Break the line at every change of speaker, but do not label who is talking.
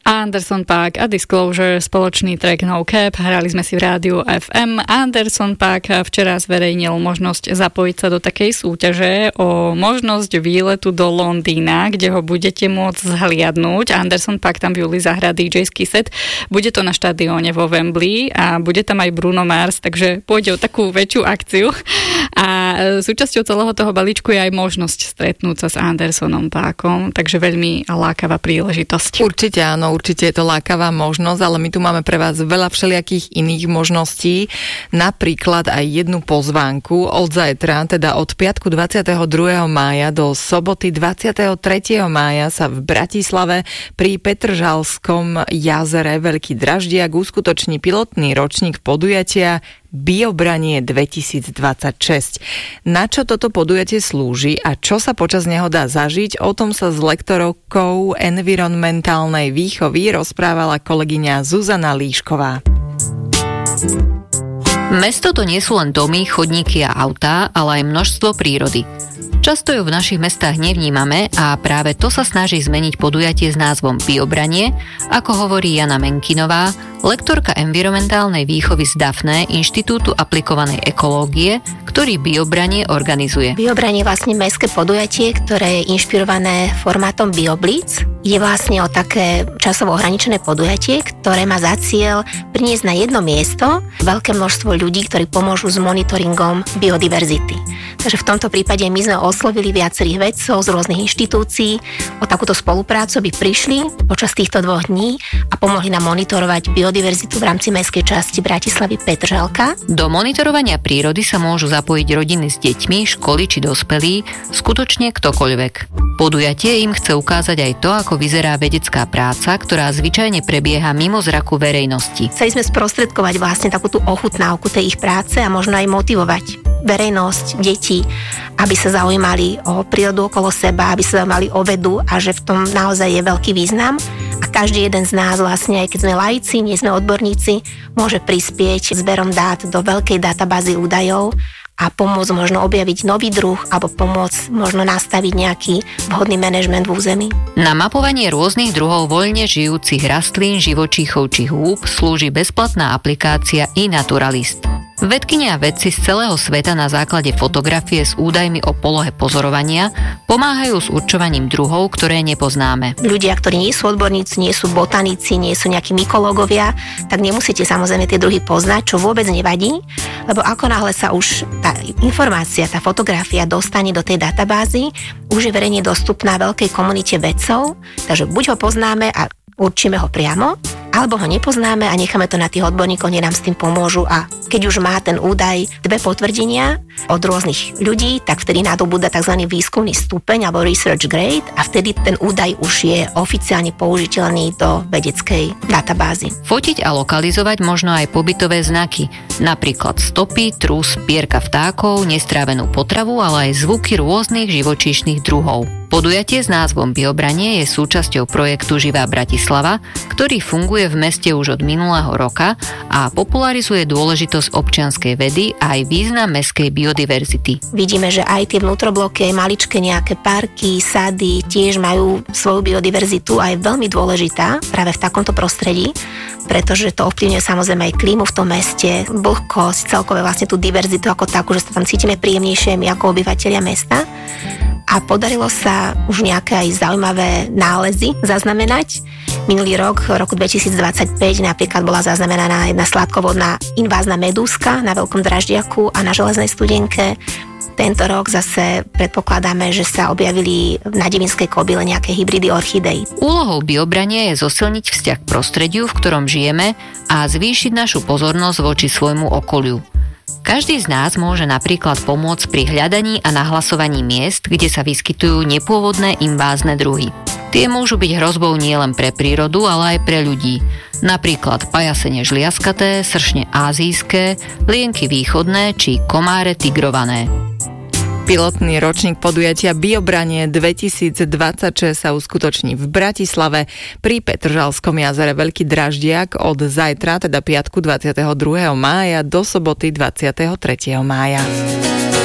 Anderson .Paak a Disclosure, spoločný track No Cap, hrali sme si v rádiu FM. Anderson .Paak včera zverejnil možnosť zapojiť sa do takej súťaže o možnosť výletu do Londýna, kde ho budete môcť zhliadnúť. Anderson .Paak tam v júli zahrá DJ-ský set. Bude to na štadióne vo Wembley a bude tam aj Bruno Mars, takže pôjde o takú väčšiu akciu. A súčasťou celého toho balíčku je aj možnosť stretnúť sa s Andersonom .Paakom, takže veľmi lákavá príležitosť.
Určite áno, určite je to lákavá možnosť, ale my tu máme pre vás veľa všelijakých iných možností, napríklad aj jednu pozvánku od zajtra, teda od piatku 22. mája do soboty 23. mája sa v Bratislave pri Petržalskom jazere Veľký Draždiak uskutoční pilotný ročník podujatia Biobranie 2026. Na čo toto podujatie slúži a čo sa počas neho dá zažiť, o tom sa s lektorkou environmentálnej výchovy rozprávala kolegyňa Zuzana Líšková.
Mesto to nie sú len domy, chodníky a autá, ale aj množstvo prírody. Často ju v našich mestách nevnímame a práve to sa snaží zmeniť podujatie s názvom Biobranie, ako hovorí Jana Menkinová, lektorka environmentálnej výchovy z DAFNE, Inštitútu aplikovanej ekológie, ktorý Biobranie organizuje.
Biobranie je vlastne mestské podujatie, ktoré je inšpirované formátom BioBlitz. Je vlastne o také časovo ohraničené podujatie, ktoré má za cieľ priniesť na jedno miesto veľké množstvo ľudí, ktorí pomôžu s monitoringom biodiverzity. Takže v tomto prípade my sme oslovili viacerých vedcov z rôznych inštitúcií o takúto spoluprácu, by prišli počas týchto 2 dní a pomohli nám monitorovať biodiverzitu v rámci mestskej časti Bratislavy Petržalka.
Do monitorovania prírody sa môžu zapojiť rodiny s deťmi, školy či dospelí, skutočne ktokoľvek. Podujatie im chce ukázať aj to, ako vyzerá vedecká práca, ktorá zvyčajne prebieha mimo zraku verejnosti.
Chceli sme sprostredkovať vlastne takú tú ochutnávku tej ich práce a možno aj motivovať verejnosť, deti, aby sa zaujímali o prírodu okolo seba, aby sa zaujímali o vedu a že v tom naozaj je veľký význam. A každý jeden z nás vlastne, aj keď sme laici, nie sme odborníci, môže prispieť zberom dát do veľkej databázy údajov a pomôcť možno objaviť nový druh alebo pomôcť možno nastaviť nejaký vhodný manažment v území.
Na mapovanie rôznych druhov voľne žijúcich rastlín, živočíchov či húb slúži bezplatná aplikácia iNaturalist. Vedkyne a vedci z celého sveta na základe fotografie s údajmi o polohe pozorovania pomáhajú s určovaním druhov, ktoré nepoznáme.
Ľudia, ktorí nie sú odborníci, nie sú botanici, nie sú nejakí mykológovia, tak nemusíte samozrejme tie druhy poznať, čo vôbec nevadí, lebo ako náhle sa už tá informácia, tá fotografia dostane do tej databázy, už je verejne dostupná veľkej komunite vedcov, takže buď ho poznáme a určíme ho priamo, alebo ho nepoznáme a necháme to na tých odborníkoch, nech nám s tým pomôžu a keď už má ten údaj 2 potvrdenia od rôznych ľudí, tak vtedy nadobúda tzv. Výskumný stupeň alebo research grade a vtedy ten údaj už je oficiálne použiteľný do vedeckej databázy.
Fotiť a lokalizovať možno aj pobytové znaky, napríklad stopy, trus, pierka vtákov, nestrávenú potravu, ale aj zvuky rôznych živočíšnych druhov. Podujatie s názvom Biobranie je súčasťou projektu Živá Bratislava, ktorý funguje v meste už od minulého roka a popularizuje dôležitosť občianskej vedy a aj význam mestskej biodiverzity.
Vidíme, že aj tie vnútrobloky, aj maličké nejaké parky, sady tiež majú svoju biodiverzitu a je veľmi dôležitá práve v takomto prostredí, pretože to ovplyvňuje samozrejme aj klímu v tom meste, vlhkosť, celkové vlastne tú diverzitu ako takú, že sa tam cítime príjemnejšie my ako obyvatelia mesta. A podarilo sa už nejaké aj zaujímavé nálezy zaznamenať. Minulý rok, v roku 2025, napríklad bola zaznamenaná jedna sladkovodná invázna medúska na Veľkom Draždiaku a na Železnej Studenke. Tento rok zase predpokladáme, že sa objavili na Devinskej Kobyle nejaké hybridy orchideí.
Úlohou Biobrania je zosilniť vzťah k prostrediu, v ktorom žijeme a zvýšiť našu pozornosť voči svojmu okoliu. Každý z nás môže napríklad pomôcť pri hľadaní a nahlasovaní miest, kde sa vyskytujú nepôvodné invázne druhy. Tie môžu byť hrozbou nielen pre prírodu, ale aj pre ľudí. Napríklad pajasene žliaskaté, sršne ázijské, lienky východné či komáre tigrované.
Pilotný ročník podujatia Biobranie 2026 sa uskutoční v Bratislave pri Petržalskom jazere Veľký Draždiak od zajtra, teda piatku 22. mája do soboty 23. mája.